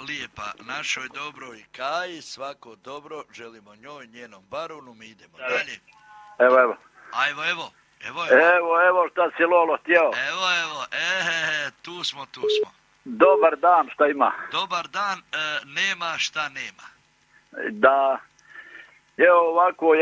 lijepa našoj dobroj Kaji, svako dobro, želimo njoj, njenom baronu, mi idemo dalje. Evo. Evo šta si Lolo htjeo. Evo, tu smo. Dobar dan, šta ima? Dobar dan, nema šta nema. Da, evo ovako,